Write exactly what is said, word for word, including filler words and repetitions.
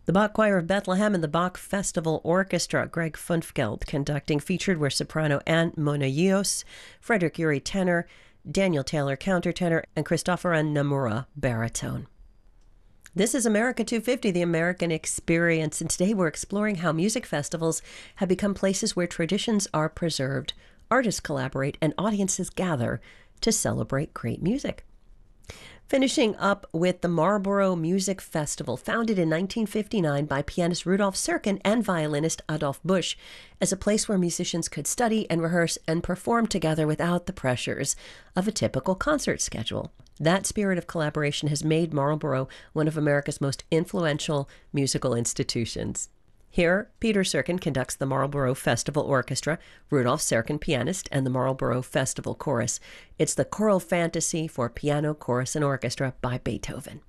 The Bach Choir of Bethlehem and the Bach Festival Orchestra. Greg Funfgeld conducting. Featured were soprano Anne Monayios, Frederick Urey tenor, Daniel Taylor countertenor, and Christopheran Namura baritone. This is America two fifty, the American Experience, and today we're exploring how music festivals have become places where traditions are preserved, artists collaborate, and audiences gather to celebrate great music. Finishing up with the Marlborough Music Festival, founded in nineteen fifty-nine by pianist Rudolf Serkin and violinist Adolf Busch, as a place where musicians could study and rehearse and perform together without the pressures of a typical concert schedule. That spirit of collaboration has made Marlborough one of America's most influential musical institutions. Here, Peter Serkin conducts the Marlborough Festival Orchestra, Rudolf Serkin pianist, and the Marlborough Festival Chorus. It's the choral fantasy for piano, chorus, and orchestra by Beethoven.